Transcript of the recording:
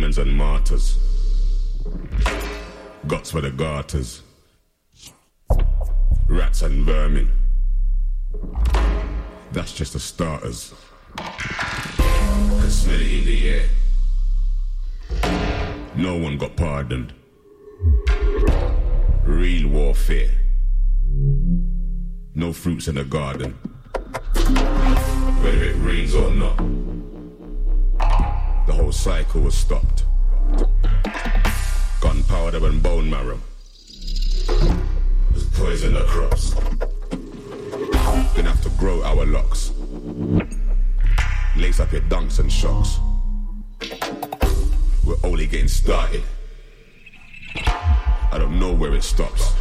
burns and martyrs. Guts for the garters. Rats and vermin. That's just the starters. Can smell it in the air. No one got pardoned. Real warfare. No fruits in the garden. Whether it rains or not, the whole cycle was stopped. Gunpowder and bone marrow. There's poison the crops. Gonna have to grow our locks. Lace up your dunks and shocks. We're only getting started. I don't know where it stops.